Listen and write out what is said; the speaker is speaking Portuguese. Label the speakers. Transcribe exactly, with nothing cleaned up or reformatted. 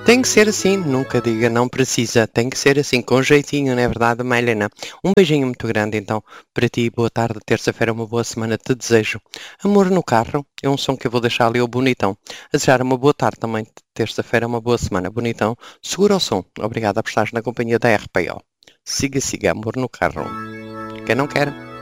Speaker 1: Tem que ser assim, nunca diga não precisa, tem que ser assim, com jeitinho, não é verdade, Mailena? Um beijinho muito grande então para ti, boa tarde, terça-feira, uma boa semana, te desejo. Amor no carro, é um som que eu vou deixar ali, o bonitão. A desejar uma boa tarde também, terça-feira, uma boa semana, bonitão. Segura o som, obrigada por estares na companhia da R P O. Siga, siga, amor no carro. Quem não quer?